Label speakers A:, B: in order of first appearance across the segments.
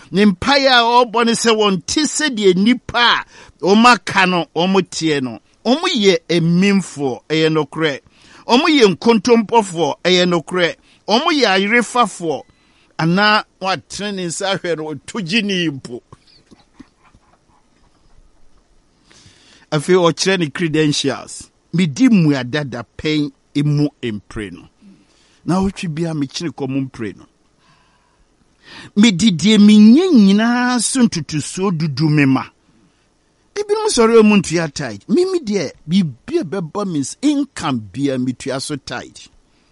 A: ne mpaeɛ a ɔbɔ ne sɛ wɔn te sɛ deɛ nipa a ɔmaka no ɔmotie no ɔmoyɛ emimfoɔ ɛyɛ nokorɛ ɔmoyɛ nkontompɔfoɔ ɛyɛ nokorɛ ɔmoyɛ ayerefafoɔ anaa watene ne nsa hwɛ no ɔtogye ne mpo afei ɔkyerɛ ne credentials medi mmuadada pɛn emu mpre no na wotwe bia mekyene kɔm mpre no medidie menye nyinaa so ntutusuo dudu me ma ebinom sɔre mu ntua tide mimi deɛ bibia bɛba means income bia metua so tide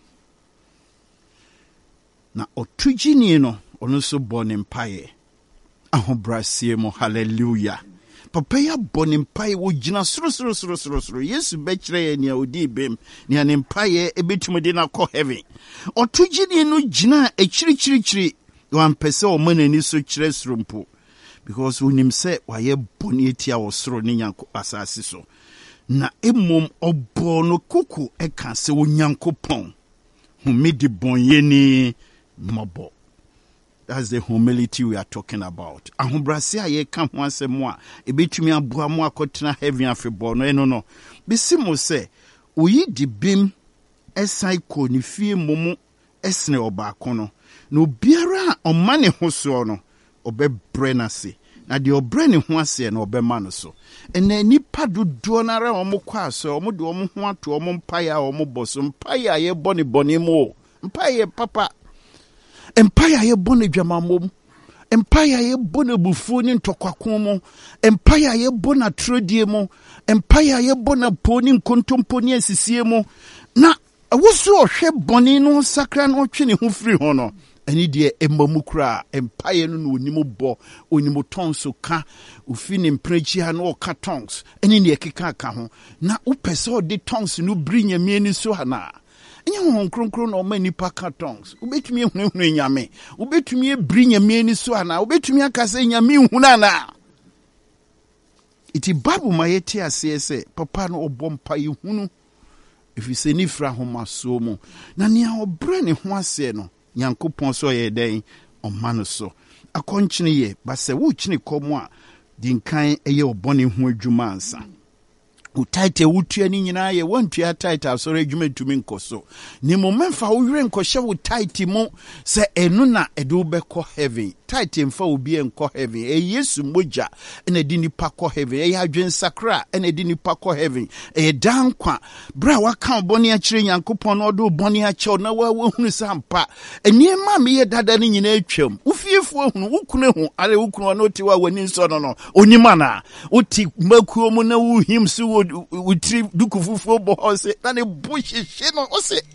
A: na ɔtogyini no ɔno so bɔ ne mpaeɛ ahobraseɛ mu hallelujah papa ya bɔ ne mpaeɛ wɔgyina soro yesu bɛkyerɛ yɛ nea ɔdi bem nea ne mpaeɛ ɛbɛtumi de no akɔ heaven ɔtogyini no gyina akyirikyirikyiri wampɛ sɛ ɔma n'ani so kyerɛ soro mpo because wonim sɛ wayɛ bɔne atia wɔ soro ne nyanko asase so na mmom ɔbɔ no koko ɛka sɛ onyankopɔn humidi bɔnyɛni mmɔbɔ. That's the humility we are talking about. Ahobrase a yɛka ho asɛm a ebetumi aboa mo akɔtena heaven afebɔ no no bisi mo sɛ oyi di bim ɛsan kɔ ne fie momo ɛsene ɔbaako no na obiara a ɔma ne ho soɔ no ɔbɛbrɛ n'ase na deɛ ɔbrɛ ne ho ase na ɔbɛma no so ɛna nipa dodoɔ nara ɔmo kɔ aso ɔmo de ɔmo ho ato ɔmo mpaeɛ a ɔmo bɔ so mpaeɛ a yɛbɔ ne bɔne mu mpaeɛ papa empire ye bone dwamamom empire ye bone bufuo ni ntokwako mo empire ye bona trodie mo empire ye bona poni nkontompo ni asisie mo na woso ohwe bone no sakra no twe ne ho firi ho no ani de emamukura empire no onimo bo onimo tonso ka ofi ne mprechi ha no ka tongs ani ne ekeka ka ho na upese ode tongs no brinya mieni so hana enye ho kronkron na oma nipa cartons ubetumi ehunu nyame ubetumi ebri nyame ni so ana ubetumi akasa nyame ehunu ana iti babu mayeti asese papa no obompa ehunu efise ni fra homa so mu na ne obre ne ho ase no Nyankopon so ye den ɔma no so akɔnkyene ye ba sɛ wo kyene kɔm a dinkan eye obone ho adwuma ansa utaite wutua ni nyina ye wantua taita asore adwuma tumi nkoso ni mo memfa wo were nkɔhye wo taite mo sɛ enu na edu bɛkɔ heaven taite mfa obi enkɔ heaven Yesu moja ena di nipa kɔ heaven adwen sakra ena di nipa kɔ heaven dankwa bra waka bɔne akyire Nyankopɔn no do bɔne akyɛw na wa hunu sampa eniema me ye dada ni nyina atwam ufiefo hunu wukunu hu ale wukunu no ti wa wani nso no onimana uti makuo mu na wuhim so utri duku fufuo bo hose na ne buhihye no o se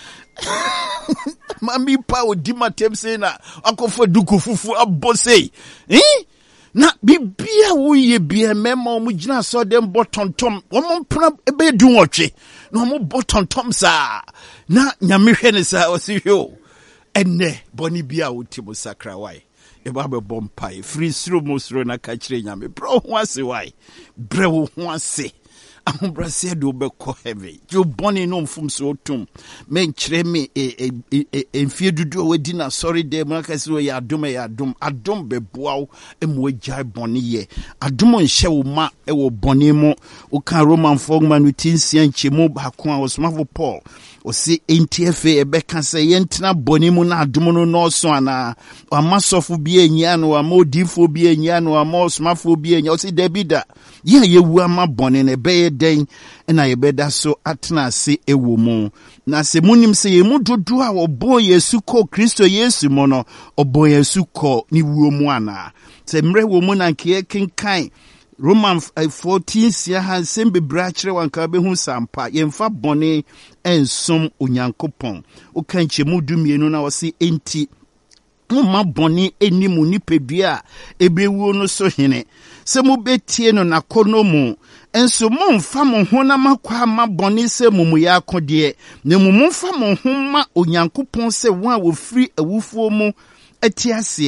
A: mami pa odi matem se na akofo duku fufuo abose na bibia wo ye bia mema o mu gina so dem botontom wo mo mpra ebe du nwotwe na mo botontom sa na nyame hwe ne sa o se hwe enne boni bia wo ti mo sakra wai eba be bompai free sro mo sro na ka kire nyame bro ho ase wai bre wo ho ase ahobrase do be ko heaven you boni no mfum so otum men kire me enfie dudu we di na sorry dem na kase we ya adom be boaw emo agya boni ye adom nhye wo ma e wo boni mo o kan Roman fogman utinsia nchemu ba ko a osmafo Paul o si NTFA ebeka se yentina boni mu na adom no no so ana amasofo bi anya no amodifo bi anya no amosmafo bi anya o si debida ye wu ama boni na be den na ye beda so atena se ewo mu na se munim se ye mudodo a obo Yesu ko Kristo Yesu mo no obo Yesu ko ni wuo mu ana se mre wo mu na nke kenkan Roman 14 sia hansem bebra kire wanka be hu sampa yemfa bone ensom Onyankopɔn o kanche mudumienu na wose enti ma bone enimu nipedua ebewuo no so hene se mu betie no nakono mu enso mo mfa mo ho na makwa ma bone se mumu ya akode na mumu mfa mo ho ma Onyankopɔn se won a wo firi awufuo mu atiase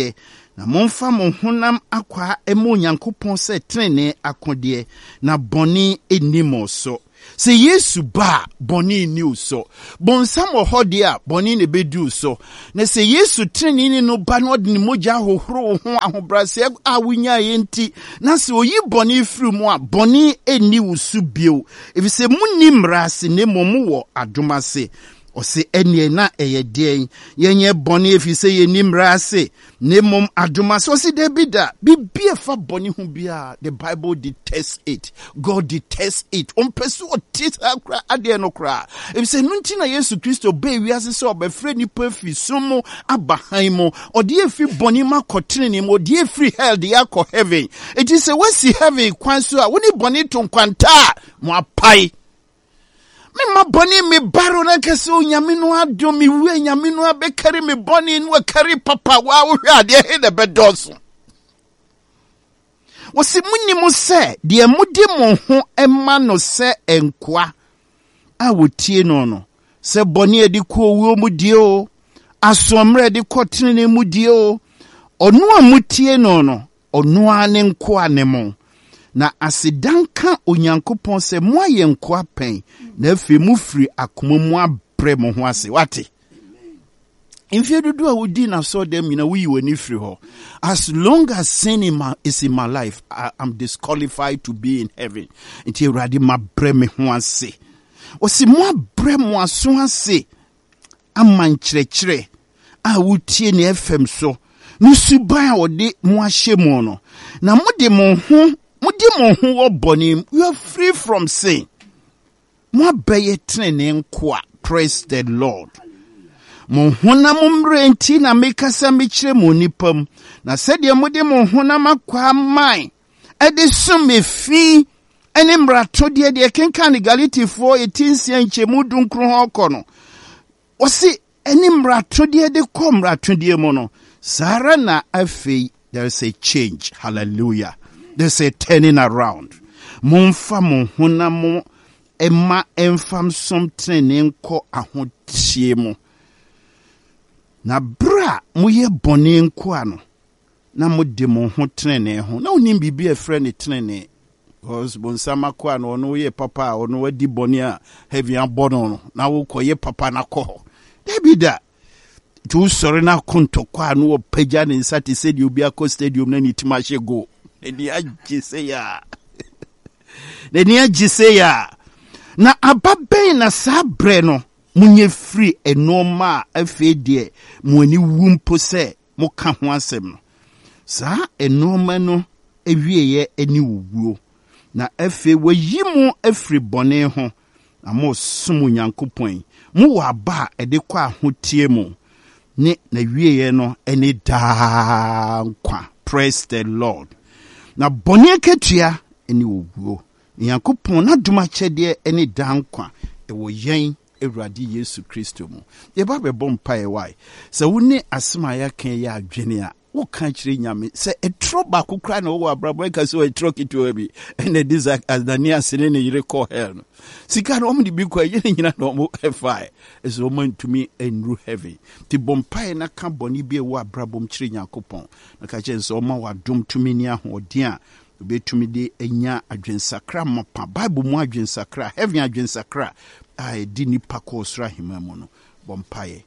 A: Na momfa mo honam akwa emo Nyankopɔn sɛ trene akode na bɔne enimo so. Se Yesu ba bɔne ni so. Bonsam ohode a bɔne ne bedu so. Na se Yesu trene ni no ba no de mogya hohoro ho ahobrase a wunya yenti. Na se oyi bɔne firi mu a bɔne eni usu bio. Efi se munni mrase ne momu wo adomase. Ose enye na eyedien yenye boni efise yeni mrase ne mom adoma so si debida bibie fa boni hu bia. The Bible detests it. God detests it. Pesu otisa kra ade no kra efise nunti na Yesu Kristo be wiase so obefre nipa fi sumo abahan mo ode efi boni makotrene mo ode efi hell de akọ heaven. It is a wasi heaven kwan so a woni boni to kwanta mo apai. Me ma boni me baro na kese onyame no adom me wu anyame no abekari me boni no akari papa wa wo hwa de he de bedoso. Wosi munni mo se de mudi mo ho ema no se enkoa a wotie no no se boni edi ko wo mu die o asomre edi ko trene mu die o onu amutie no no onu ane nkoa ne mo. Na asidanka Onyankopɔn se mo aye nkoa pen na afi mu firi akoma mu abre mo ho ase wate. Mfie dudu a wodi na so dem na we wani firi ho. As long as sin is in my life, I'm disqualified to be in heaven. Nti Awurade ma bre me ho ase. Osi mo abre mo aso ase amankyerɛkyerɛ a wotie ne FM so. Nusuban a wode mo ahye mo no. Na mode mo ho you are free from sin. Mo beye trene nkwa. Praise the Lord. Mo hona mumrenti na mekasa mechire mo nipam. Na sede mode mo hona makwa man. Ede sume fi ene mrato de kenkan Galatifoɔ 18 nchemu dunkro ho kono. Osi ene mrato de ko mrato de mo no. Sara na afei there is a change. Hallelujah. There's a turning around. Monfa mo honamo emma enfam something enko ahotie mo. Na bra moye bone enko ano. Na mo de mo ho trene ho. Na onim bibi e frɛ ne trene. Because bonsama ko ano no ye papa ono wadi bone a heavy abono no. Na wo koye papa na ko. Debida. Tu sori na konto kwa ano wo pagya ne nsate said you be akọ stadium na ni timashe go. Neni ajiseya. Na ababen na sabre no munye free enoma afedie muani wumpo se muka ho asem no. Sa enoma no ewieye eni wuwo. Na afe wayimu afri bone ho. Na mo sumu Nyankopɔn. Mu waba ede kwa ahotie mu. Ne na wieye no eni da nkwa. Praise the Lord. Na bɔne ketua eni owuo. Nyankopɔn na duma kyɛde eni dankwa ewo yɛn Awurade Yesu Kristo mu. Ye ba be bom pae wai. Sɛ woni asema ya kan ya adwene a wo kan kyerɛ nyame sɛ etro ba kokra na wo abrabo ka sɛ etro kitoa bi ene dizak Anania sene ne yire kɔ hell no. Sika no om de bi kɔ yene nyina na om efai. Eso man tumi enru heavy. Ti bom pae na ka bɔne bi wo abrabo m kyerɛ Nyankopɔn. Na ka kyerɛ sɛ oma wadom tumi ni ahoɔden a obetumi de enya adwensakra mapa. Bible mu adwensakra, heaven adwensakra a di nipa kɔ sra hima mu no. Bom pae.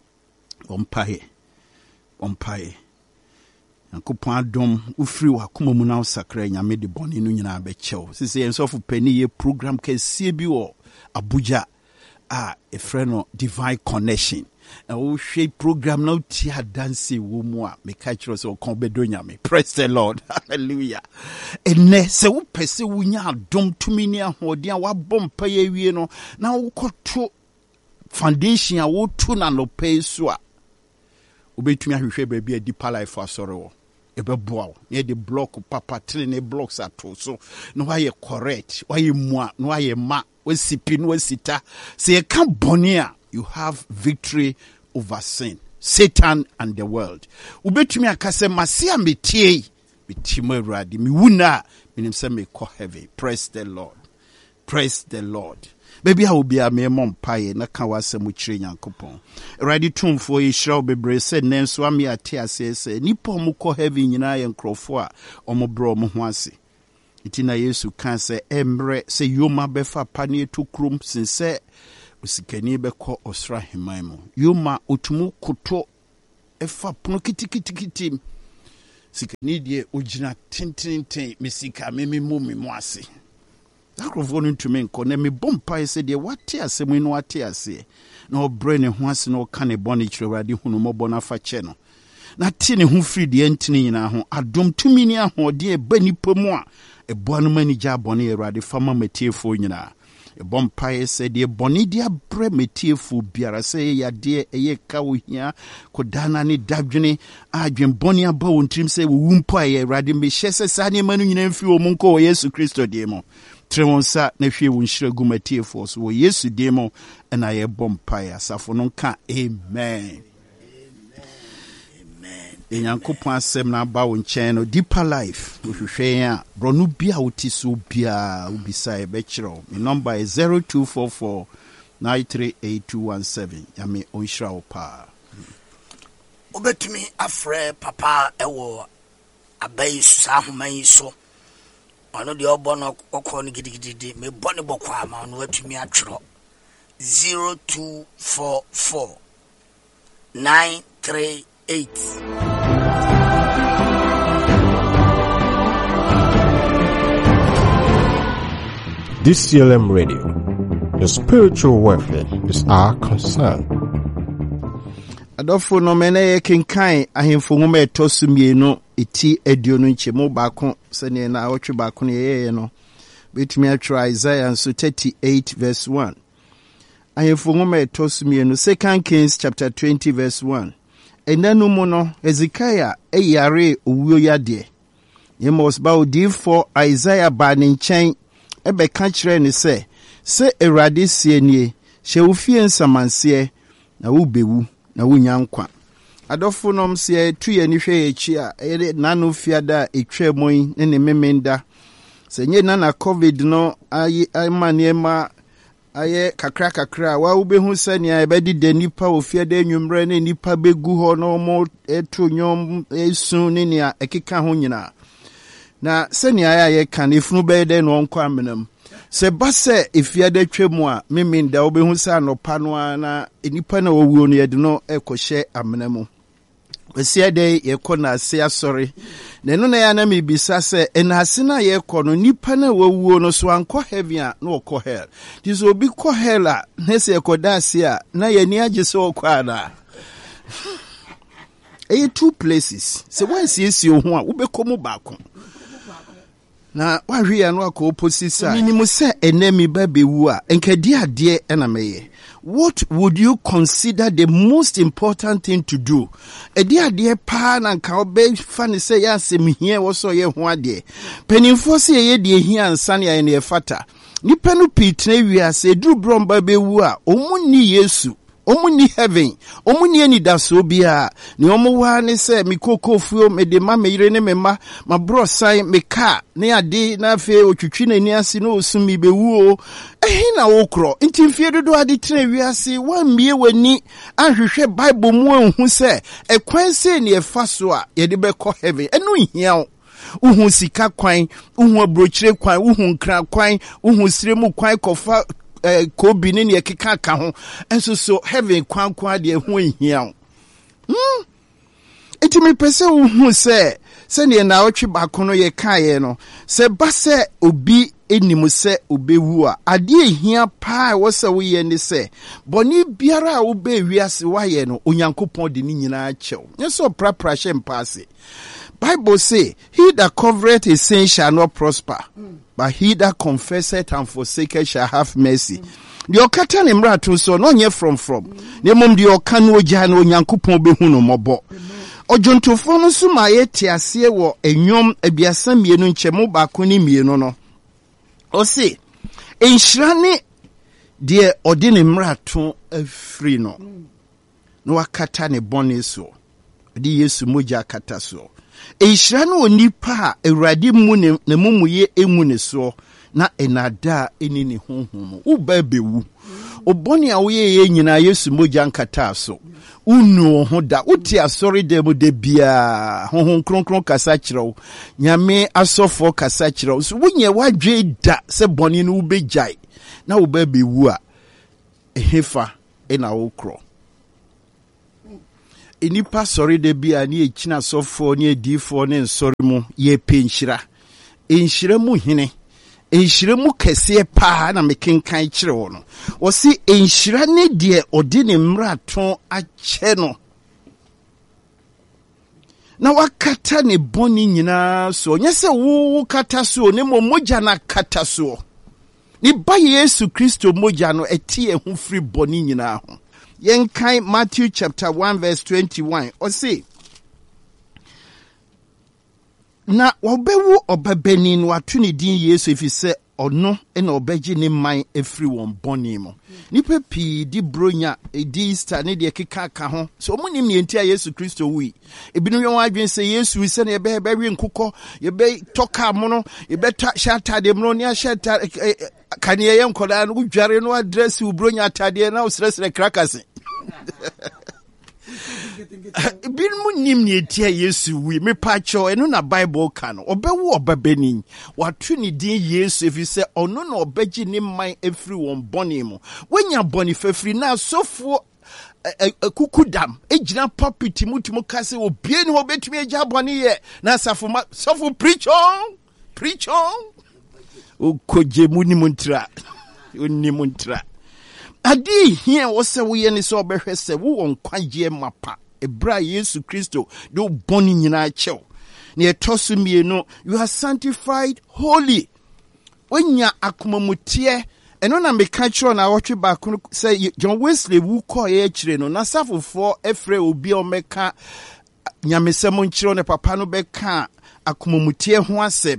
A: Yankopɔn adom ufiri wakoma mu na usakra nyame de bɔne no nyina abɛkyɛw. Sisi ensofo pani ye program kɛseɛ bi wɔ Abuja a efrɛ no Divine Connection. Na wo hwɛ program na uti adanse wo mu a meka kyerɛ sɛ ɔkɔn bɛdɔ nyame. Praise the Lord. Hallelujah. Ene sɛ wo pɛsɛ wo nya adom tumi ne ahoɔden a wabɔ mpa yɛ wie no na wo kɔto foundation a wo tu na no pɛ so a obetumi ahwehwɛ baabi a deeper life asɔre wo. Ebeboa near the block papa trene blocks ato so no why correct why mua no why ma we sipi no sita say can bonia you have victory over sin, Satan and the world. Ubetumi akase masia metie bitimo Awurade mi wuna minim se me kɔ heaven. Praise the Lord. Baby, I will be a mere mompaye, na kawase muchiri nyankopon. Ready tomb for ye shall be braced, nen swami a tea says, Nipo muko heavy in and crofua, or mo bro muhwasi. Itina Yesu can say, Embre, say Yuma befa panie to krum, since usikeni beko osra himaimo. Yuma utumu kuto efa puno kiti. Sikanidie ujina tin misika mimi mwasi. Akrofo to me nko na me bompa ese de wate asemu no wate ase na obrene ho ase na oka ne bone kirewade hunu mobo na fa che no na ti ne ho firi de ntini nyina ho adom tumi ni ahode e bani pamu a ebo no mani ja bone erade fama metiefo nyina e bompa ese de bone de abre metiefo biara se ya de eye ka wo hia kodana ne dadwene adwen bone aba wontrim se wo wumpa ye erade me hyese sa ne manu nyina mfi wo monko wo Yesu Kristo de mo Tremonsa na hwe wonhyira gumatie force wo Yesu demo na ye bompaya safo no ka amen Enyankopon asem na ba wo nchen no deeper life wohwehwe a bronu bia wotiso bia ubisa e be kiro my number is 0244 938217 yame onhyira wo pa
B: obetumi afre papa ewo abai sa homan so ono de obono okọ ni gidigidi me bone bokwa ama ono atumi atwero 0244 938
C: DCLM Radio. Your spiritual welfare is our concern.
A: Adofo no mena ye kenkan ahemfo nwoma etosu mienu eti aduonu nchemu baako sene na awotwe baako ne ye no betumi atwa Isaiah nso 38 verse 1 ahemfo nwoma etosu mienu 2 Kings chapter 20 verse 1 enanu mu no Hezekiah eyare owuo yade yemos ba odi for Isaiah ba ne nchen ebe ka kire ne se Erade sie nie hye ofie nsamanse na wo bewu na wonya nkwa adofo nom se tuye ni hwe echi a nanu fiada etwa moyi ne memenda se nye na covid no ayi maniema aye kakra wa ubehu sania ebedi de nipa ofiada enwumre ne nipa begu ho no mo etu nyom esu ne nia ekeka ho nyina na sania ya kan ifunu be de no nkwa menam se base ifiade twemu a meminda obehu sa anopa no na enipa na wowuo no yede no ekohye amenamu wesiade yekọ na ase asori nenu na ya na mebisa se enase na yekọ no nipa na wowuo no so ankọ heaven a na okọ hell diso obi kọ hell a na se ekoda ase a na yani agese okọ ada two places se wansi ho a wobekọ baako na wahwe ya no akọ opposite minimu se enemi babewu a enkadi ade na meye. What would you consider the most important thing to do? Edi ade pa na nka obe fani se ya asem hie wo so ye ho ade penimfo se ye de hia ansa ne ya ne fata nipa no pitna wiase duru bromba bewu a omunni Yesu omuni heaven omuni ani daso bia ne omuwa ne se mikokofuo mede ma meyire ne mema ma bro sai meka ne ade na afi otwitwi na ni ase no osumi bewuo ehina wokro ntimfie dodo ade tena wiase wammie wani ahwehwe bible mu anhu se ekwanse ne efaso a ye de bekọ heaven enu hia uhu sika kwan uhu abrochire kwan uhu nkra kwan uhu siremu kwan kofa kobi ne ne keka ka ho enso so heaven kwankwa de ho hia etimi pese uhu se ne na otwe bakono ye kae no se base obi enimu se obewu a ade hia pa wo se wo ye ne se boni biara a wo be wiase wa ye no onyankopon de ni nyina achew nso prapra hye mpase Bible say, he that covereth his sin shall not prosper, but he that confesseth and forsaketh shall have mercy. The okata ne mrato so no nye from. Ne mom de okano ogya na onyankopon behu no mobo. Ojontofo no so ma ye tiase wo enwom abiasa mienu nchemu baako ni mienu no. O se, enhyirane de ode ne mrato afri no. No akata ne bone so. Di Yesu moja akata so. Ehyira no onipa a Awurade mu ne mumuye emu ne so na enada eni ne honhom wo ba bewu oboni a wo ye nyina Yesu mogya nkata so unu ho da uti asori dem de bia honhom kronkron kasa kyerɛw nyame asofo kasa kyerɛw so wonye wadwe da se boni no ubegyae na wo ba bewu a ehefa ena wo kro enipa sori de bia ne ekina sofo ne edifo ne nsori mu ye penhyira enhyira mu hene enhyira mu kese pa na mekenkan kyerɛ no wo si enhyira ne de odi ne mrato akyɛ no na wakata ne boni nyina so nyese wo kata so ne mogya na kata so ni ba Yesu Kristo mogya no etie ho free boni nyina ho yenkan Matthew chapter 1 verse 21 o si na wabewu obabani no atu ne din Yesu efise ono ena obaji ne man efiri won boni mo nipa pi di bronya di Easter ne de keka ka ho so mo nim ne ntia Yesu Kristo wi ebinu yon adwen se Yesu wi se ne be wi nkukọ ye be toka mo no ye be shata de mo ne shata kan ye nkoda no dware no address u bronya atade na usresre krakase bin mu nim ne etia Yesu wi me pacho eno na Bible kan obewu obabani watu ni din Yesu efise ono na obaji ni man efiri won boni mu wenya boni fafiri na sofo kukudam ejina pulpit mutumu kase obie ni obetumi eja boni ye na sofo preach on okoje mu ni muntra oni muntra adi hia wo se wo ye ni so obehwe se wo won kwaje mapa ebra Yesu Kristo do boni nyina chew ne etosu mienu you are sanctified holy wenya akomamutie eno na meka kyerɛ na wɔtwe ba ko sɛ John Wesley wu kɔ ye kyerɛ no na safofo efre obi o meka nyamesɛm nkyerɛ ne papa no bɛka akomamutie ho asɛm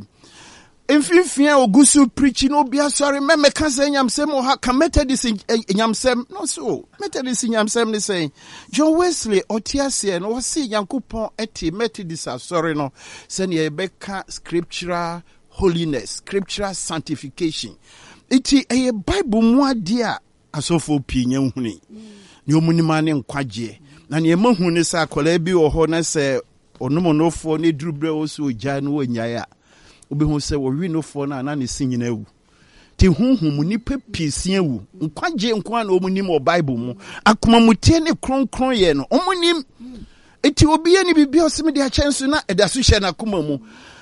A: Enfifia ogusu preaching obia sorry me kasa nyamsem o ha ka Methodist nyamsem no so Methodist nyamsem ne say John Wesley otiase no wasi Yankopon eti Methodist sorry no se ne beka scriptural holiness scriptural sanctification iti eye Bible mu ade a asofo pinya huni ne omunima ne nkwaje na ne mahu ne sa akola bi wo ho na se onomonofo ne durubre wo so ogya no wonyae a obehu se wo wi no fo na ne sinyina wu ti hunhum nipa piesia wu nkwaje nkwa na omunim o Bible mu akomamutie ne kronkron ye no omunim eti obi ye ne bibia oseme de akyenso na edaso hye na akomamu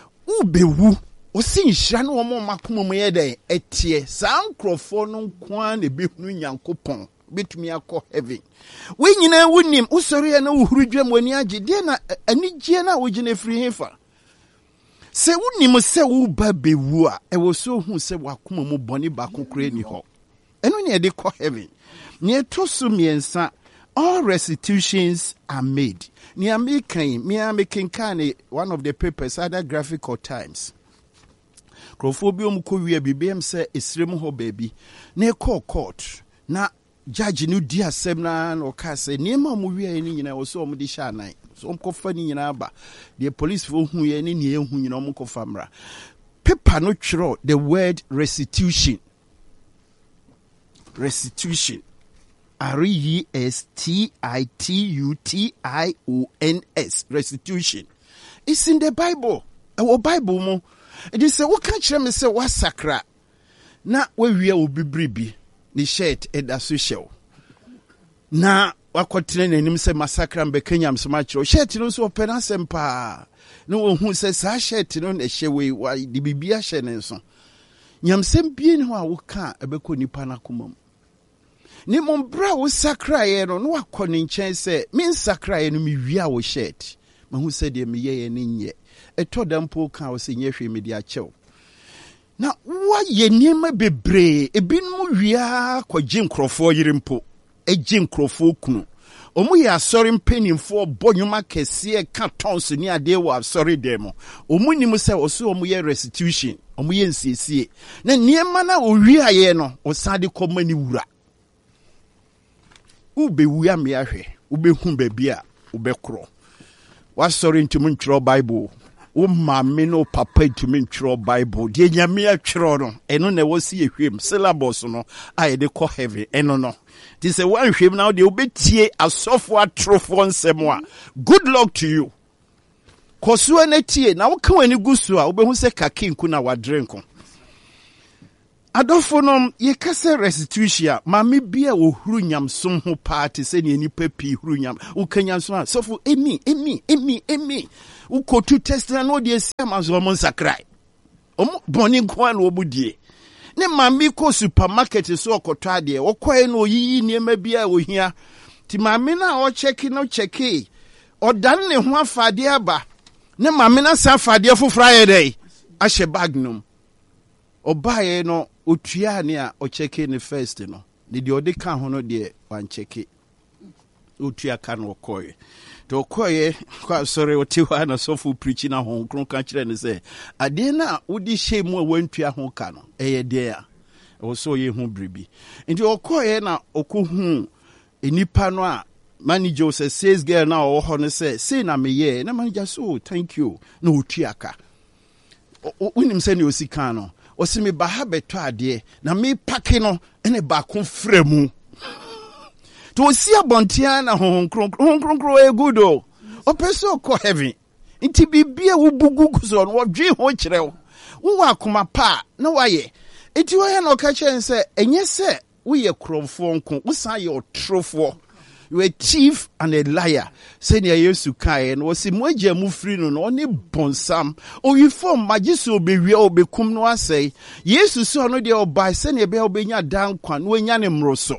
A: ubewu osinhira no omo makomamu ye den etie saa nkrofo no nkwa na behunu Nyankopon betumi akọ heaven we nyina wunim usori ya na uhuru dwam wani age de na anigye na wogine free hefa se unim se wo ba bewu a e wo so hu se wakoma mu boni ba kokore ni ho eno ne de kɔ heaven ne to so miensa all restitutions are made ne making kan one of the papers either Graphic or Times Crophobia ko wi bibem se esrem ho baby ne kɔ court na judge no di asɛm na no ka se ne ma mu wi ani nyina wo so mo di sha nan so mkofa ni nyina ba the police for hu ye ni ne hu nyina mkofa mra paper no twero the word restitution RESTITUTIONS restitution it's in the Bible our Bible mo it is say what can kyerɛ me say what sakra na we wi obi bribi ni shirt edaso show na wakotene nanim se masakra mbekanya msoma kiro shirt no so opena sempa no ohun se sa shirt no na hyewe wa di bibia hye ne nso nyamsem bie ne ho a woka ebekọ nipa na komam ni mombra wo sakra ye no wakọ ne nchen se min sakra ye no mi wia wo shirt mahu se de me ye ne nye etodampo ka wo se nye hwe me di achew na wa ye niema bebre ebinmu wia kwa jinkrofo yirimpo jinkrofo kunu omu ya asori mpenimfo bonyuma kese ka tons ni ade wa asori demo omu nimu se oso omu ye restitution omu ye nsiesie na niema na owia ye no osade komani wura ube wia me ahwe ube hu bebia ube kro wa sorry ntimu ntro Bible wo maame no papa ntumi ntwerɛ Bible deɛ nyame atwerɛ no ɛno na ɛwɔ si ehwem syllabus no a yɛde kɔ heaven ɛno no nti sɛ woanhwem na deɛ wobɛtie asɔfo atorofoɔ nsɛm a good luck to you kɔsoa na tie na woka w'ani gu so a wobɛhu sɛ kakenku na wadrenko adɔfo no yɛkasa restitution maame bia ohuru nyamsom ho party sɛ ne nipa pii huru nyam ukanyamsom a sɔfo emi ukotu test na no de sia mazo mo nsakrai boni nko na obudie ne maame ko supermarket so okoto ade okoe na oyiyi niema bia ohia ti maame na o check no check odan ne ho afade aba ne maame na sa afade foforo ayedai ahye bag num obaye no otua ne a o check ne first no ne de ode ka ho no de wan check otua ka no okoe to okoe kwa sorry otiwa na sofu preaching na ho kron ka kire ne se ade na wodi shemu a wantua ho ka no eye de a wo so ye hu bribi nti okoe na okohu enipa no a manager say sales girl na o ho ne say na me ye na manager so thank you na otua ka unim se ne osika no o si me ba ha beto ade na me pake no ene ba ko fremu to si abontia na honkronkro e good o opeso ko heaven nti bibia wo bugu so no dwe ho kire wo wa akoma pa na waye enti wo ya na ka chen se enye se wo ye kromfo nko wo san ye otrofo you a thief and a liar say near Yesu kai no si mo agya mu free no no ne bonsam o wi form magisi obewie obekum no asai Yesu so no de obai say ne be obenya dan kwa no anya ne mroso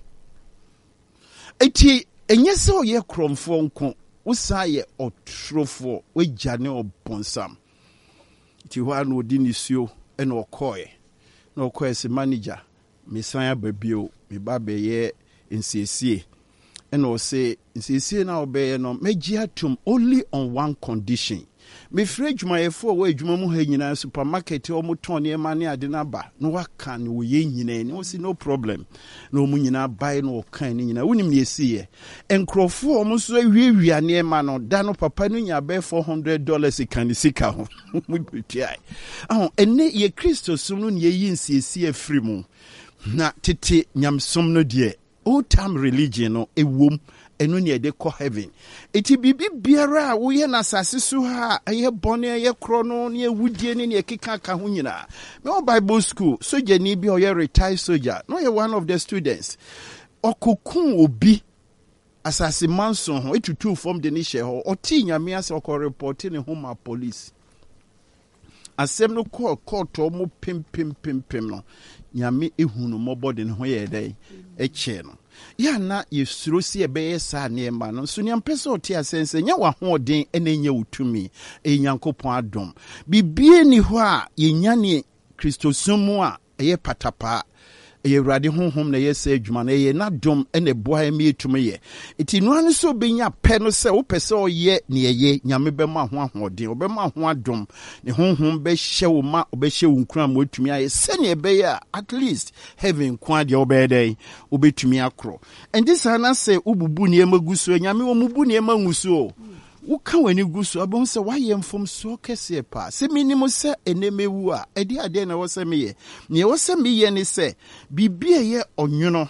A: eti enye se o ye kromfo nko usa ye otrofo we jane obonsam ti ho an odi nisuo e na okoe na okoe se manager me san ababio me ba be ye nsiesie and o say na obey no meji atum only on one condition me fridge my for we adwuma mu ha nyina supermarket o mu ton e ma ne ade na ba no waka ne wo ye nyina ne o si no problem na o mu nyina buy no kan ne nyina wonim ne esiye enkrofo o mu so awiewia ne ma no da no papa no nya be $400 kan sika ho mu betuai enne ye Kristo sum no ne yi nsiesie afri mu na tete nyamsom no de old time religion no ewom eno ne de ko heaven eti bibi biara wo ye na sase so ha ye bone ye kro no ne ewudie ne ne keka ka ho nyina me o Bible school soldier ni bi o ye retired soldier no ye one of the students okokun obi asase manson ho etutu from the nishe ho oti nyame ase okọ report ne home police asem no court o mo pim no nyame ehunu mobode ne ho ye dai eche no ya na yesuro si ebe sa ne ma no so nyam pese oti asense nya wa hoden ene nya utumi enyankopon adom bibie ni ho a yenya ne kristosumu a eye patapa eye wrade honhom na yesa adwuma na eye na dom ene boa emi etumi ye eti no an so benya pe no se wo pese oye ne eye nyame be ma ho ahoden obe ma ho adom ne honhom be hye wo ma obe hye wo nkura ma otumi aye se ne ebe ya at least heaven kwa de obe dey obetumi akro and this na say ububu ne emaguso nyame wo mubu ne emanguso wuka wani guso abon se waye mfom so kese pa se minimo se enemewu a edi ade na wo se meye ne wo se meye ne se bibie ye onwono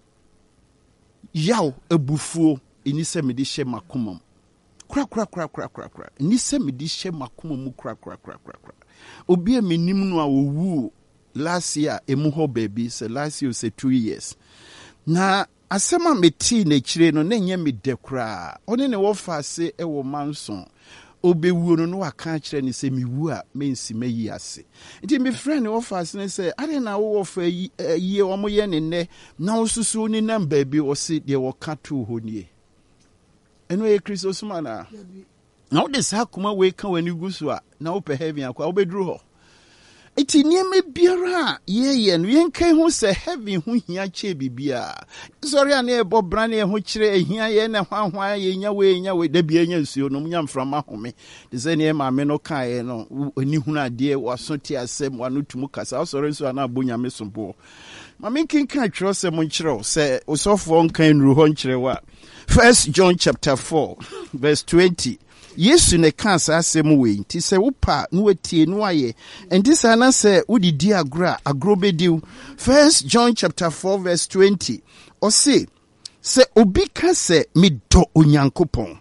A: yaw ebufuo eni se me di hye makomam kra eni se me di hye makomam kra obi a menim no a owu last year emu ho baby se last year se 2 years na asema meti na kire no na nya me dekra one ne wo fa se e wo manson obewuo no waka kire ne se miwu a mensi mayi ase nti me friend wo fa se ne se ade na wo fa yi o mo ye ne ne na wo susu ni namba bi wo se de wo ka to ho nie eno e Kristo suma na wo de sa kuma we ka wani gusu a na wo pe heaven akwa wo bedru ho eti nieme biara ye no yenkai ho se heaven ho hia che bibia sorry an e bo brane ho kire ehia ye na hwanhwa ye nya we da bia nya nsuo no nya mframa home de se ne ma me no kae no ani hunu ade waso ti asem wano tumu kasa sorry nso ana abonya me sompo ma me kinkan twero se mo nkire se osofo nkan nru ho nkire wa 1 John chapter 4 verse 20 Yesu ne ka sa asɛm we nti sɛ wopa no watie no ayɛ enti sa na sɛ wodidi agro bediw. 1 John chapter 4 verse 20 ɔse sɛ obi ka sɛ medɔ Onyankopɔn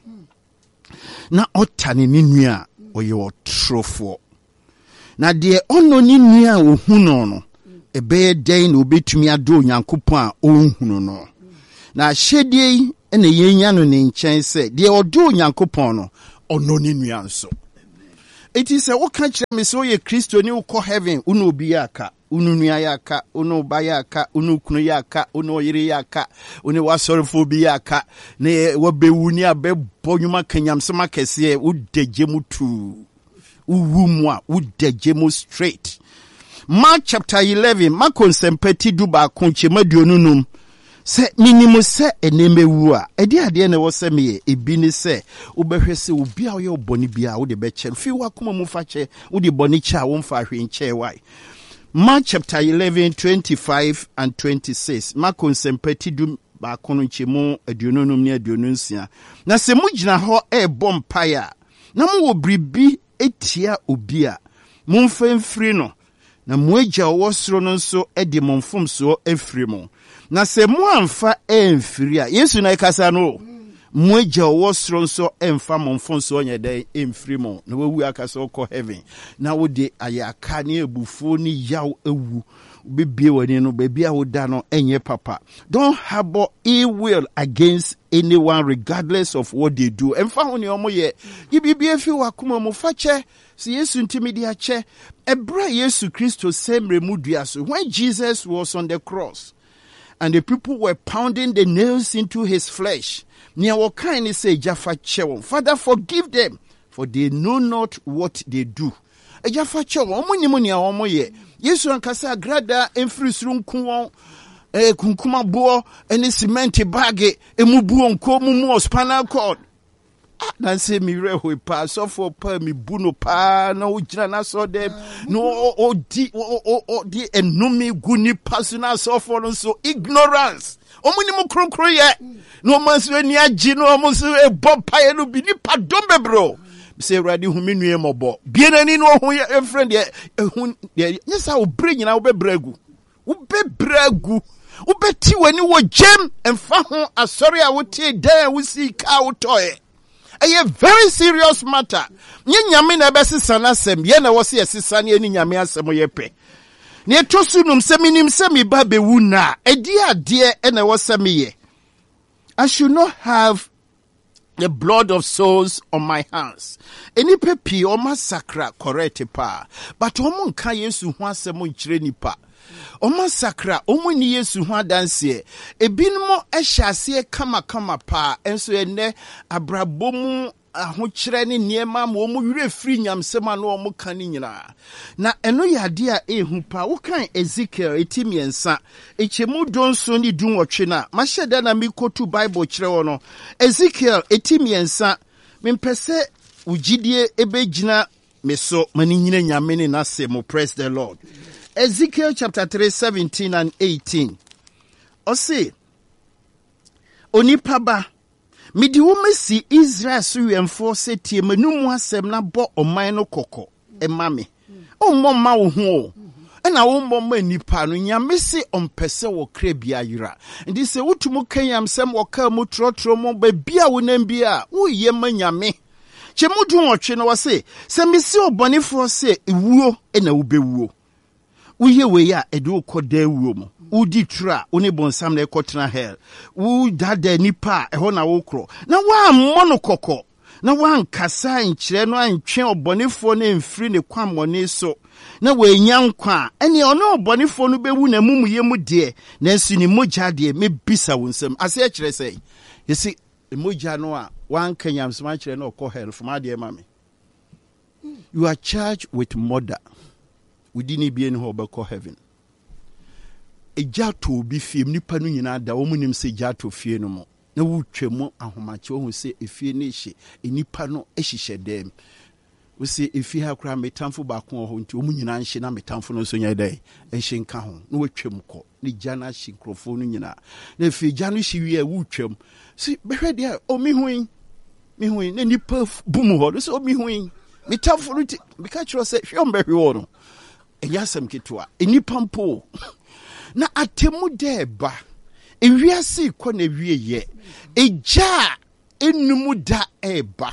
A: na ɔtane ne nua ɔyɛ ɔtorofoɔ na deɛ ɔno ne nua a ohu no ɛbɛyɛ dɛn na obetumi adɔ Onyankopɔn a ɔnhunu no. Na ahyɛdeɛ yi na yɛnya no ne nkyɛn sɛ deɛ ɔdɔ Onyankopɔn no ɔno ne nua nso. Eti sɛ woka kyerɛ me sɛ woyɛ Kristo ne wokɔ heaven uno obi yɛ aka uno nua yɛ aka uno ba yɛ aka uno kunu yɛ aka uno yere yɛ aka uno wasɔrefo bi yɛ aka ne wabɛwu ne abɛbɔ nnwuma kanyamsɛm akɛseɛ wodagye mu tu uwu mu a wodagye mu straight. Mark chapter 11 Marko nsɛmpati du baako nkyɛma aduonum sɛ minimu sɛ enemewu a ɛde adeɛ na wɔsɛ meyɛ ebi ne sɛ wobɛhwɛ sɛ obi a ɔyɛ ɔbɔne bi a wode bɛkyɛ fi wakoma mu fa kyɛ wode bɔne kyɛ a womfa hwe nkyɛ wai. Mark chapter 11 25 and 26 Marko nsɛmpati du baako nkyɛmu aduonum ne aduonunsia. Na sɛ mugyina hɔ ɛbɔ mpaeɛ a na mo wɔ biribi etia obi a momfa mfiri no na mo agya ɔwɔ soro no nso de mo mfomsoɔ afiri mo. Na sɛ mo amfa emfiri a Yesu na ikasa no mo agya ɔwɔ soro nso emfa mo mfomsoɔ nyɛ dɛ emfiri mo na wawu akasa ɔkɔ heaven na wode ayaka ne ebufuo ne yaw ewu bibie wani no baby a woda no enye papa. Don't harbor ill will against anyone regardless of what they do. Emfa ho ne omo ye yibibie fi wakoma mo fa che si Yesu ntimi di ache ebra Yesu Kristo semre mudua so. When Jesus was on the cross and the people were pounding the nails into his flesh, near what kind say Jaffa Chewon, Father, forgive them, for they know not what they do. A Jaffa Chewon, Omunimuni Omoye, Yesu and Kasa Grada, Enfrisrum Kuon, Kunkuma Boa, and a cement baggy, a Mubuon Komumo spinal cord. Nancy mi reho pa so for pa mi buno pa na ujina na so dem no di enumi guni pasuna so for so ignorance omuni mu kronkro ye no manso ani agi no omuso e bob pa ye no bi ni pa dombe bro say ready hu me nue mobo bie nani no ho ye friend ye hu ye nyesa wo bre nyina wo be bragu ubeti wani wo gem emfa ho asori a wo tie dan wo si ka wo toye. A very serious matter. Nye nyame na ebesisa na asem ye na wose yesisa na eni nyame asem yepe. Ne tosunum se minim se mi ba bewu na edi ade e na wose me ye. I should not have the blood of souls on my hands. Eni pepi o masakra correct pa. But omo nka Yesu ho asem nkyire nipa. O masakra omo ni Yesu ho adanse ebinmo ehyase kama pa enso ene abrabomu ahokyere ne niema ma omo wure firi nyamsema na omo kan nyina na eno yade a ehu pa wo kan Ezekiel etimiensa echemu donso ni dunwotwe na mahyeda na mikotu Bible kyerɛ wo no Ezekiel etimiensa mempese ugidie ebegina meso mani nyina nyame ne nasemo. Praise the Lord. Ezekiel chapter 3, 17 and 18. Ose, onipa ba, midi wumesi Israel suyenfo se tie menumu asem na bo oman no koko, emame. Ommo ma wo ho. Ena ommo ma nipa no nyame se ompese wo kra bia yira. Ndi se wotumu kanyam sem wo ka mu trotro mo ba bia wo nam bia, wo ye ma nyame. Chemudu wotwe no wose, se misi obonefo se ewuo ena wo bewuo. Uye we ya edu koda wuo mu udi tra oni bonsam na ekotena hell u dada nipa eho na wo kro na wa mmono kokko na wa nkasa nkyere no antwe obonefo na mfiri ne kwamone so na we nya nkwa ene ono obonefo no bewu na mumuye mu de na nsu ni mogya de me bisa wonsam ase a kyere sei yesi mogya no a wan kanyam sma kyere na okọ hell from ade mame. You are charged with murder. We didn't be in Hobako heaven. A jato be film nipa no nyina da wo munim se jato fie no mo. Na wo twemo ahomache wo se efie ne hye enipa no ehihye dem. We se efie ha kra metamfo ba ko ho nti wo nyina nhye na metamfo no so nya dai ehye nka ho. Na wo twem ko ni jana hye nkrofo no nyina. Na efie jano hye wie wo twem. Si behwe de o mi huin me hui ne nipa boom ho so me hui me tafo ti me ka kiro se hwe ombe hwe no enyasem ketwa enipa mpo na atemu deba ewiase ko na wieye eja enum da eba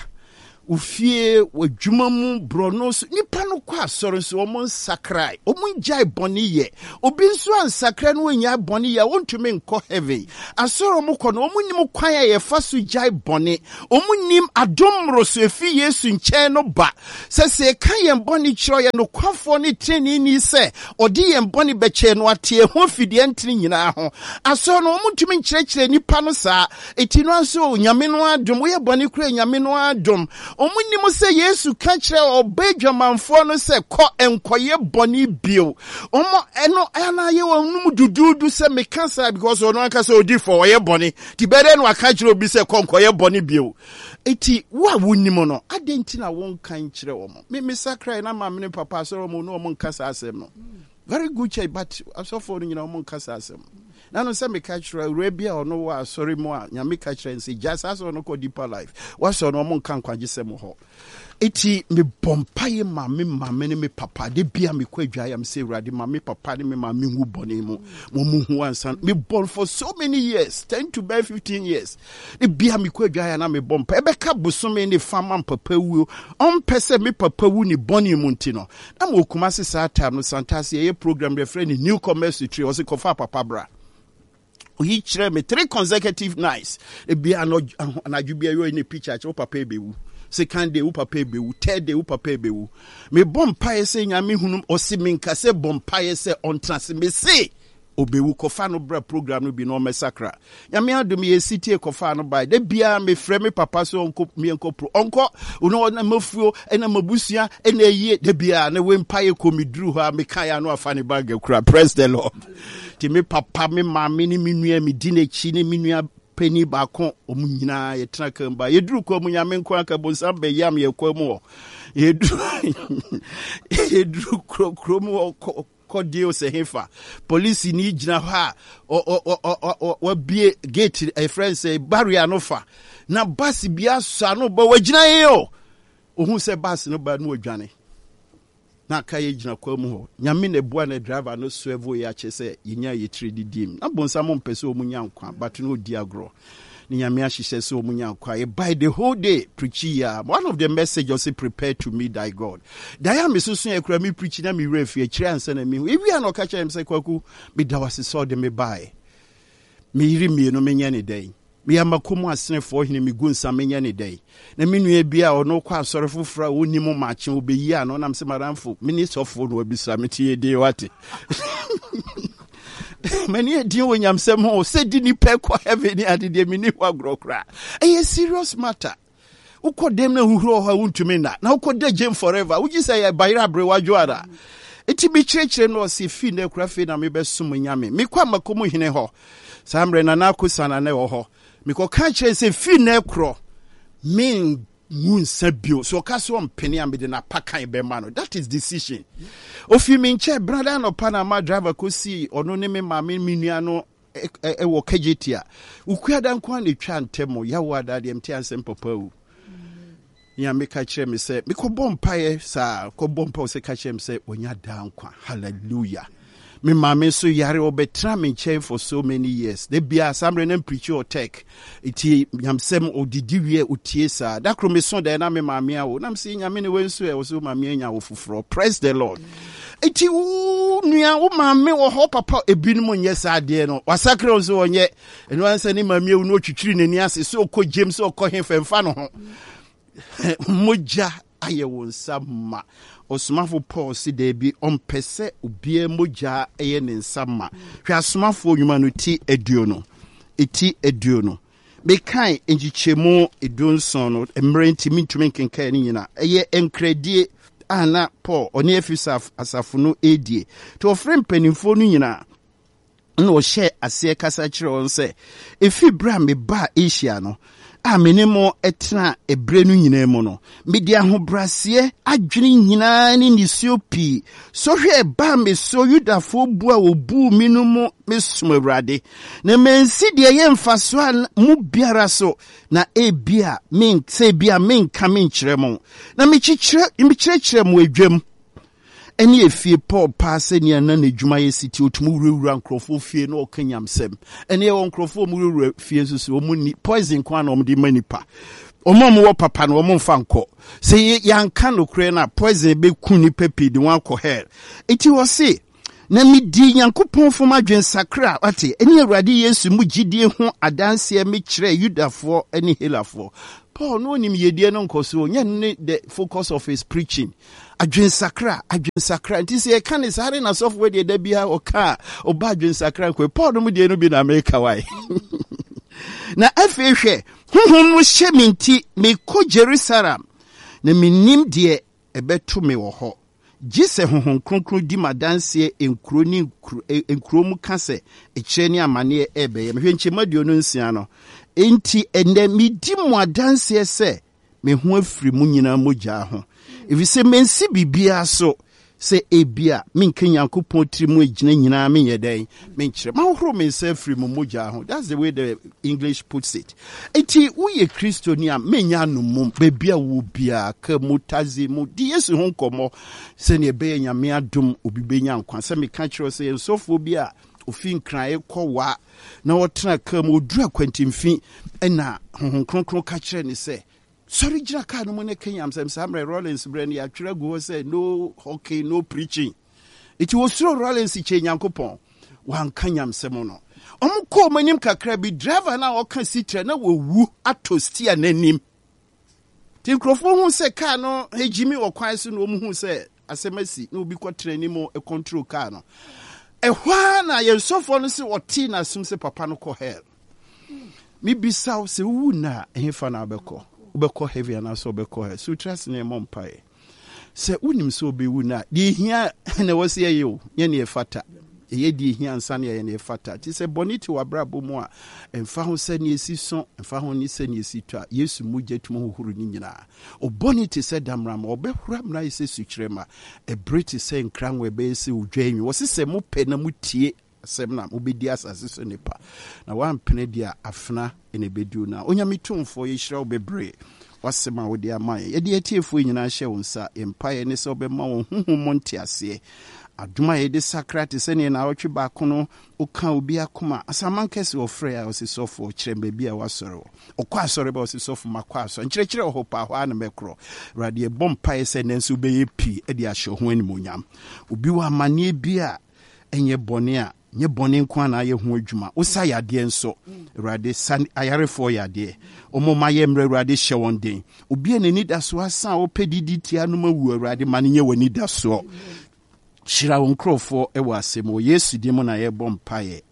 A: ufie wadwuma mu bronos nipa no kwa asore so omon sakrai omon jai boni ye obi nso ansakra no nya boni ye wontumi nko heaven asore mo ko no omon nim kwan ye fa so jai boni omon nim adomro so efi Yesu nche no ba se kan ye boni kiro ye no kwafo ne treni ni se odi ye boni beche no ate ho fidie ntini nyina ho asore no omon tumi nkyerɛkyerɛ nipa no saa eti no nso nyame no adom wo ye boni kura nyame no adom omunnim se Yesu ka kire obedwamanfo no se kɔ enkoye boni bio omo eno ana ye wonum dududu se me cancer because ono aka se odi for oye boni ti bere no aka kire obi se kɔ enkoye boni bio eti wa wonnim no adenti na won kan kire omo me sakrai na mamne papa so omo no omo nkasa asem no very good chai but asofo no nyina omo nkasa asem na no se me ka kire rebia ono wa sorry mo a nya me ka kire nse just as ono ko deeper life wa so no omo nkan kwagye sem ho eti me bompaye mame ne me papa de bia me kwadwa ya me se urade mame papa ne me mame hu bone mu mo hu ansan me born for so many years 10 to 15 years de bia me kwadwa ya na me bompa ebe ka bosome ne fama papa wu on pese me papa wu ni bone mu ntino na mo kuma se sa time no santase ye program de friend new commerce tree o se kofa papa bra he chere me 3 consecutive nights e bia no anadwubia yo in a picture che papa ebewu second day u papa ebewu third day u papa ebewu me bompaye se nyame hunum osiminka se bompaye se on trans me se obewu kofa no bra program no bi no mesakra nyame adom ye city kofa no by de bia me frɛ me papa so onko me onko pro onko uno na mafuo ena mabusua ena yie de bia na we mpaye komidru ha me kan ya no afa ne bag akura. Praise the Lord. Ti me papa me mama ni me nua me di na chi ne me nua pani ba ko omunyina ye tena kamba ye duru ko munyame nko aka bonsa be yam ye kwa mu ye duru kro kodio se hefa police ni gina ha o bie gate a friend say barrier no fa na bus bia so no ba wagina ye o ohun se bus no ba no odwane na ka ye gina kwa mu ho nyame na bua na driver no swerve ya che se yinya ye trade dim na bonsa mo mpese o munya nkwa but no di agro ni nyame ahihye se o munya nkwa by the whole day preaching ya one of the messages say prepare to meet thy God daya me so e kura me preach na me refi e kire ansa na me hu ewi an o ka kire me se kwaku me da wase so de me buy me yiri me no me nya ne dai me amakomu asenefo hene me gu nsa me nya ne dai na me nua bia ono kwa asore fofora oni mo maache obeyi an nam se maramfo minister of no abisa me tie de wate many a deal when I'm some more said didn't pay kwa heaven at the mini wagro. A serious matter. Who could them know who want to mean that? Now could they jam forever? Would you say a bayra brewajuada? It be church and was if fin de craft and me best summon yammy. Me kwa makumu hineho. Sam renanakusana neho. Me ko catch and say fin necro. Mean moon sabio. So castle penny and be the napaka be mano. That is decision. Of you mean che brother no Panama driver could see or no name mammy miniano e wo kejitia. Ukwada nkwa ne twa ntemo yawa da de mtia nsem papa u. Ya me ka kire me se me ko bompae sa ko bompa se ka kire me se onya da nkwa. Hallelujah. Me mama so yare obetra me chain for so many years. They be asamre na preach or tech. Iti yamsem odidi wie otie sa. Da kro me so da na me mama awo. Na me se nyame ne wenso e wo so mama anya wo foforo. Praise the Lord. Iti nua wo mama wo ho papa ebinum nye sa de no. Wasakre onso onye. Eno ansa ni mama ewu no twitwiri nani ase so okọ James okọ hemfemfa no ho. Moja aye wo nsama. Osmafo Paul si debi ompese obie moja eye ne nsama hwe asmafo nyuma no ti eduono eti eduono be kan enjichemu edonson no emrenti mintumi kenkan ni nyina eye enkredie ana Paul oni afisaf asafo no edie to ofrem panimfo no nyina na o share ase kasa kire on se efi bra me ba Asia no a menemo etna ebre no nyina mu no mede ahobrase adwene nyina ne nisio pi so hwe ba me so Yudafo bu a obu minumu mesum Awurade na mensi de ye mfaso a mu biara so na ebia men se bia men ka men kyerɛ mo na me kyerɛ mo adwam eni efie Paul paase ni ana na dwuma ye siti otumu wurawura nkrofo fie na okanyamsem eni e won nkrofo mu wurawura fie nsusu omu ni poison kwa na omde manipa omo wo papa na omo mfa nko se yanka no kure na poison be ku ni pepi de wan ko hair iti wo se na midi Nyankopɔn fom adwen sakra ate eni Awurade Yesu mu gidie ho adanse me kyerɛ Yudafo eni Helafo Paul no nim yedie no nkoso nya ne the focus of his preaching adwen sakra nti se ka ne sare na software de da bia oka oba adwen sakra ko Paul no mu de no bi na America wai na afehwe honhom no hye minti me ko Jerusalem na minim de ebeto me wo ho gise honhom kronkron di madanse enkuro mu kase ekyere ni amane ebeye mehwe nchemaduo no nsia no enti ende midi mu adanse se me ho afiri mu nyina mogya ho if se mensi bibia so se ebia menka Nyankopɔn tiri agina nyina menyeden menkyere ma horo mensa afiri mu mogya ho. That's the way the English puts it. Enti uye Kristo ni a menya no mum bebia wo bia ka mutazi mu di Yesu ho nkomo se ne be nyame adom obi benya nkwa se meka kyerɛ se ensofo bia ofin kran ekɔwa na wɔtena ka mu odura kwantimfi na honhom kronkron ka kyerɛ ne se sorry jira ka no ne Kenya Samuel Rollins brand ya twere go say no hockey no preaching it was so Rollins che Nyankopɔn wan kanyam semo no omko manim kakra bi driver na oka sitre na wowu atosti ananim tin krofo hu se ka no hejimi okwan so no hu se asemasi na obi kwatra ni mo e control car no ehwa na yensofo no se woti na sum se papa no ko hell mi bisaw se wu na ehfa na abekɔ ubeko heavy and also ubeko he so trust ne mompae se unim so obewu na di hia na wose ye ye ne fata ye di hia nsa ne ye ne fata ti se boniti wabrabo mu a emfa ho se ne esi so emfa ho ni se ne esi to a Yesu mugya tumo hohuru ni nyina o boniti se damram obehura mra ise sukrema e briti se nkranwe be se udwanwi wose se mo pe na mutie semna obedi asase so nipa na wampene dia afna ene bedu na onyamitumfo ye hira obebre wasema wo dia man ye de atiefo nyina hye wonsa empire ne se obema wo huhum ntiase aduma ye de sakrate se ne na wotwe ba kono oka obi akoma asamankese ofre a osisofo kirembe bia wasoro okwa asore ba osisofo makwa aso nkirekire ohopa ho ana mekro rade bompae se nenso beye pi e de ahye ho animonyam obi wa mane bia enye bone a nye bone nkwa na ye ho adwuma usa yade nso Awurade san ayarefo yade omoma ye mra Awurade hye won den obi anani da so asan wo pedidi tia no mawu Awurade mane nye wani da so shira won krofo e wa asemo Yesu di mo na ye bompae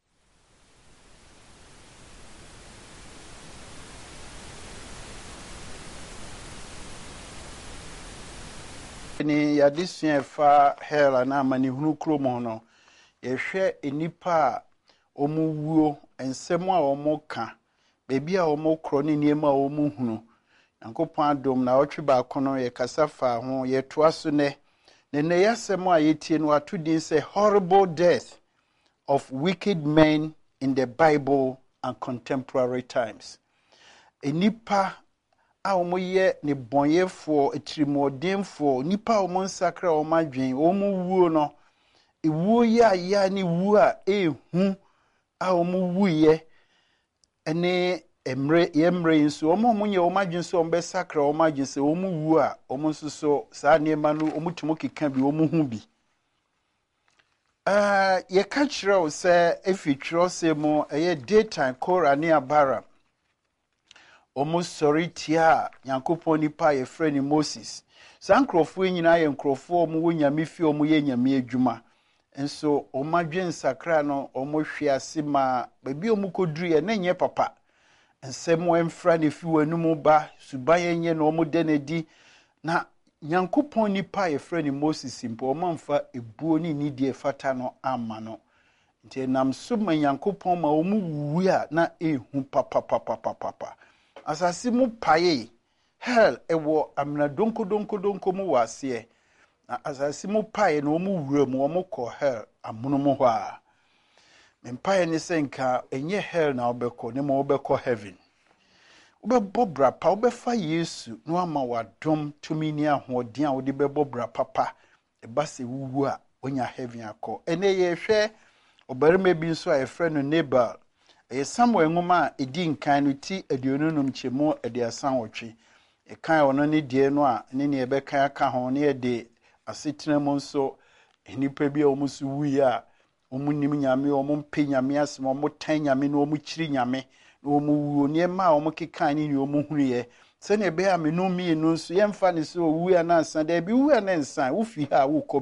A: ni yade suefa hela na mani hunu kromo no yehwe enipa omuwuo ensem a omoka bebi a omokro ne niema omuhunu Nyankopɔn adom na otwe ba kono ye kasafa ho ye toaso ne yasem a yetie no atudin say horrible death of wicked men in the Bible and contemporary times. Enipa a omoye ne bonyefo etirimodemfo nipa omonsakra omadwen omuwuo no ewu ya ni wu a ehu a omuwu ye ene emre nso omunye omadwen so ombesakra omadwen se omuwu a omunsoso saa niema no omutumo keka bi omuhu bi ye ka kire se efitro se mo eye daytime kora ne abara omusori tia Nyankopɔn nipa ye frɛ Moses sankrofo nyina ye nkrofo omu nyame fi omu ye nyame adwuma enso omadwen sakra no omohwe ase ma babi omukoduru ye na nye papa ensemo emfra ne fi wanumu ba suban yenye no omude na di na Nyankopɔn nipa ye frɛ Moses mpo omamfa ebuo ni nidie fata no ama no nti nam so ma Nyankopɔn ma omu wuwu a na ehu papa asase mu paye hell ewo amna donko mu wase na asase mu paye no mu wura mu omo kɔ hell amono mu hɔ a mempaye ne senka enye hell na obekɔ ne ma obekɔ heaven ubebo bra pa ubefa Yesu no ama wadom tumi ni ahoɔden a wode bɛbɔ bra papa eba se wuwu a onya heaven akɔ ene ye hwɛ obarima bi nso a efrɛ no Nabal Samuel ngoma edi nkan no ti aduonunum kyemu adeasan wotwe kan ono ne die no a ne ne ebɛkan aka ho ne de asetena mu nso nipa bi a omusu wuyi a omunim nyame omumpe nyame asem omutan nyame no omukyiri nyame no omuwu ne ma omukeka ne ne omuhuriye se ne be a menum mi no nso yemfa ne so owu ya na nsa da bi wu ya na nsa wo fi ha wo